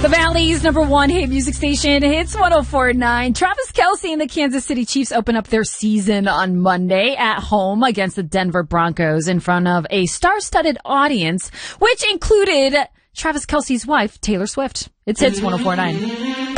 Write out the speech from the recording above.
The Valley's #1 hit music station, Hits 104.9. Travis Kelce and the Kansas City Chiefs open up their season on Monday at home against the Denver Broncos in front of a star-studded audience, which included Travis Kelce's wife, Taylor Swift. It's Hits 104.9.